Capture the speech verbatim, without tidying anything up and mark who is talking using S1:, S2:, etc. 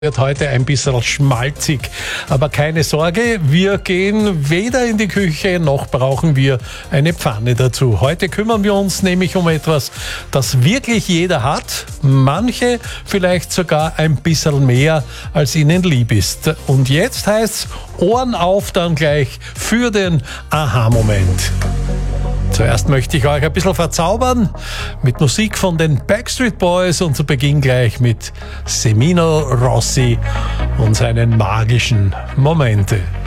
S1: Wird heute ein bisschen schmalzig, aber keine Sorge, wir gehen weder in die Küche, noch brauchen wir eine Pfanne dazu. Heute kümmern wir uns nämlich um etwas, das wirklich jeder hat, manche vielleicht sogar ein bisschen mehr, als ihnen lieb ist. Und jetzt heißt's Ohren auf dann gleich für den Aha-Moment. Zuerst möchte ich euch ein bisschen verzaubern mit Musik von den Backstreet Boys und zu Beginn gleich mit Semino Rossi und seinen magischen Momente.